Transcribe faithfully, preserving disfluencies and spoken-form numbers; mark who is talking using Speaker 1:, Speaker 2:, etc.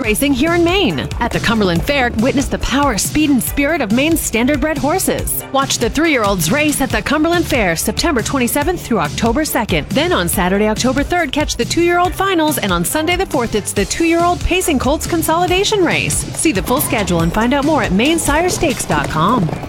Speaker 1: racing here in Maine. At the Cumberland Fair, witness the power, speed, and spirit of Maine's standardbred horses. Watch the three-year-olds race at the Cumberland Fair September twenty-seventh through October second. Then on Saturday, October third, catch the two-year-old finals, and on Sunday the fourth, it's the two-year-old Pacing Colts Consolidation Race. See the full schedule and find out more at maine sire stakes dot com.